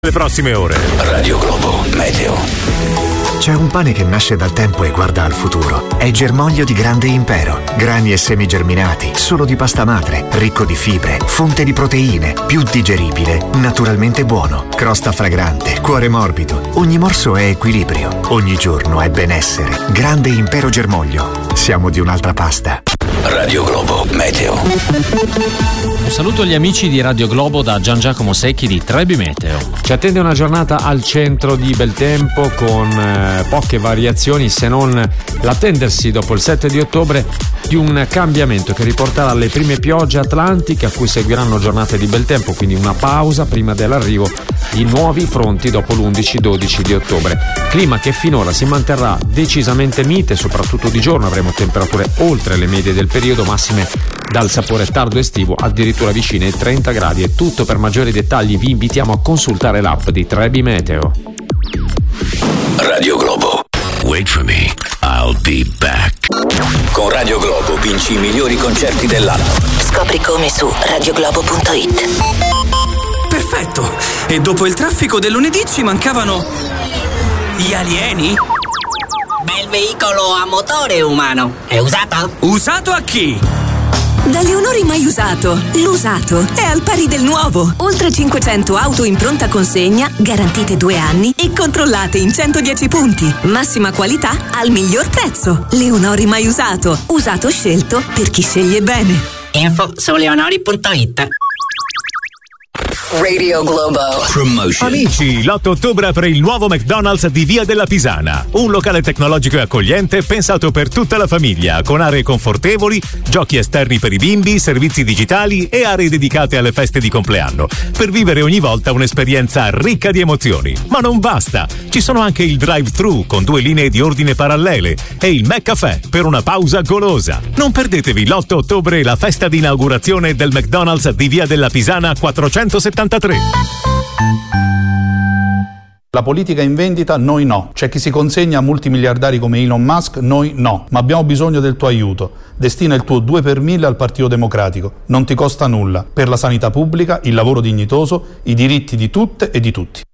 Le prossime ore. Radio Globo Meteo. C'è un pane che nasce dal tempo e guarda al futuro. È germoglio di grande impero. Grani e semi germinati, solo di pasta madre, ricco di fibre, fonte di proteine, più digeribile, naturalmente buono. Crosta fragrante, cuore morbido. Ogni morso è equilibrio. Ogni giorno è benessere. Grande impero germoglio. Siamo di un'altra pasta. Radio Globo Meteo. Un saluto agli amici di Radio Globo da Gian Giacomo Secchi di Trebi Meteo. Ci attende una giornata al centro di bel tempo con poche variazioni, se non l'attendersi dopo il 7 di ottobre di un cambiamento che riporterà alle prime piogge atlantiche, a cui seguiranno giornate di bel tempo, quindi una pausa prima dell'arrivo di nuovi fronti dopo l'11-12 di ottobre. Clima che finora si manterrà decisamente mite, soprattutto di giorno avremo temperature oltre le medie del periodo, massime dal sapore tardo estivo addirittura vicine ai 30 gradi. È tutto. Per maggiori dettagli vi invitiamo a consultare l'app di Trebi Meteo. Radio Globo. Wait for me, I'll be back. Con Radio Globo vinci i migliori concerti dell'anno. Scopri come su radioglobo.it. Perfetto! E dopo il traffico del lunedì ci mancavano gli alieni? Bel veicolo a motore umano. È usato? Usato a chi? Da Leonori mai usato. L'usato è al pari del nuovo. Oltre 500 auto in pronta consegna, garantite 2 anni e controllate in 110 punti. Massima qualità al miglior prezzo. Leonori mai usato. Usato scelto per chi sceglie bene. Info su leonori.it. Radio Globo Promotion. Amici, l'8 ottobre apre il nuovo McDonald's di Via della Pisana. Un locale tecnologico e accogliente pensato per tutta la famiglia, con aree confortevoli, giochi esterni per i bimbi, servizi digitali e aree dedicate alle feste di compleanno, per vivere ogni volta un'esperienza ricca di emozioni. Ma non basta, ci sono anche il drive-thru con 2 linee di ordine parallele e il McCaffè per una pausa golosa. Non perdetevi l'8 ottobre la festa di inaugurazione del McDonald's di Via della Pisana 473. La politica in vendita, noi no. C'è chi si consegna a multimiliardari come Elon Musk, noi no. Ma abbiamo bisogno del tuo aiuto. Destina il tuo 2 per 1000 al Partito Democratico. Non ti costa nulla. Per la sanità pubblica, il lavoro dignitoso, i diritti di tutte e di tutti.